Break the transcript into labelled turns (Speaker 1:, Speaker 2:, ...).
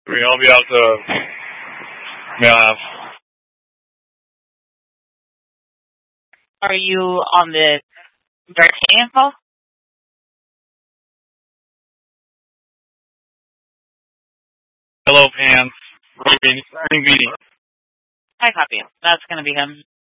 Speaker 1: I'll be out to.
Speaker 2: Are you on the Vertanian call?
Speaker 1: Hello, Pants. Running meeting.
Speaker 2: I copy. That's going to be him.